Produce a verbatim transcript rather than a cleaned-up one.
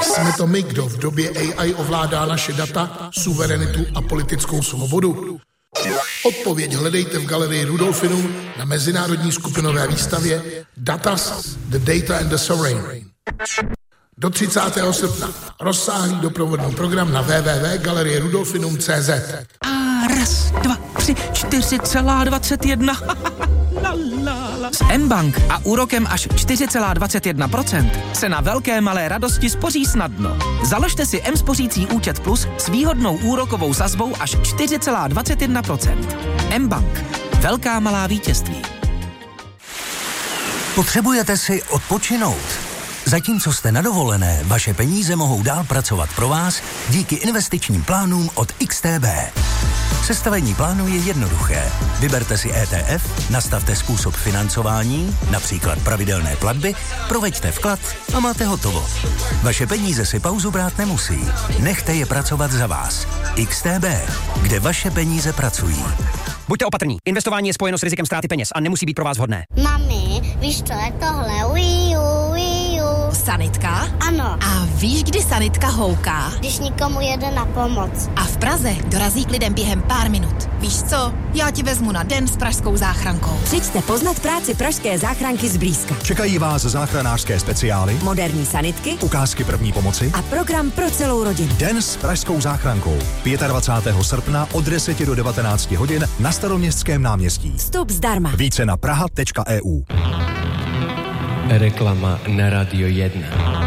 Jsme to my, kdo v době A I ovládá naše data, suverenitu a politickou svobodu? Odpověď hledejte v galerii Rudolfinum na mezinárodní skupinové výstavě Datas, the Data and the Sovereign. Do třicátého srpna rozsáhlý doprovodný program na w w w tečka galerie rudolfinum tečka c z. A raz, dva, tři, čtyři celá dvacet jedna. La, la, la. S M-Bank a úrokem až čtyři celá dvacet jedna procenta se na velké malé radosti spoří snadno. Založte si M-spořící účet Plus s výhodnou úrokovou sazbou až čtyři celá dvacet jedna procenta. M-Bank. Velká malá vítězství. Potřebujete si odpočinout? Zatímco jste na dovolené, vaše peníze mohou dál pracovat pro vás díky investičním plánům od X T B. Sestavení plánu je jednoduché. Vyberte si E T F, nastavte způsob financování, například pravidelné platby, proveďte vklad a máte hotovo. Vaše peníze si pauzu brát nemusí. Nechte je pracovat za vás. X T B, kde vaše peníze pracují. Buďte opatrní. Investování je spojeno s rizikem ztráty peněz a nemusí být pro vás vhodné. Mami, víš, co je tohle? Wii U, Wii U. Sanitka? Ano. A víš, kdy sanitka houká? Když nikomu jede na pomoc. A v Praze dorazí k lidem během pár minut. Víš co? Já ti vezmu na den s pražskou záchrankou. Přijďte poznat práci pražské záchranky zblízka. Čekají vás záchranářské speciály, moderní sanitky, ukázky první pomoci a program pro celou rodinu. Den s pražskou záchrankou. dvacátého pátého srpna od deseti do devatenácti hodin na Staroměstském náměstí. Vstup zdarma. Více na praha tečka e u. Reklama na Radio jedna.